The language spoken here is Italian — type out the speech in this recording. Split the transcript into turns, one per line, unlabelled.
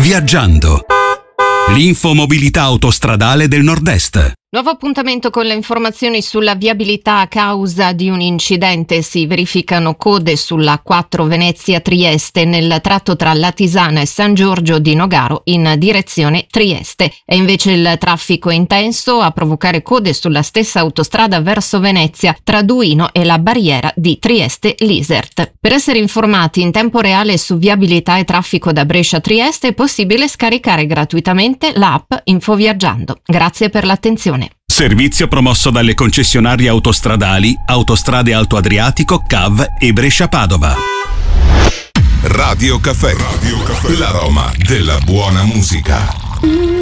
Viaggiando. L'infomobilità autostradale del Nord-Est.
Nuovo appuntamento con le informazioni sulla viabilità a causa di un incidente. Si verificano code sulla 4 Venezia-Trieste nel tratto tra Latisana e San Giorgio di Nogaro in direzione Trieste. È invece il traffico intenso a provocare code sulla stessa autostrada verso Venezia tra Duino e la barriera di Trieste-Lisert. Per essere informati in tempo reale su viabilità e traffico da Brescia a Trieste è possibile scaricare gratuitamente l'app Infoviaggiando. Grazie per l'attenzione.
Servizio promosso dalle concessionarie autostradali Autostrade Alto Adriatico, CAV e Brescia-Padova.
Radio Caffè. L'aroma della buona musica.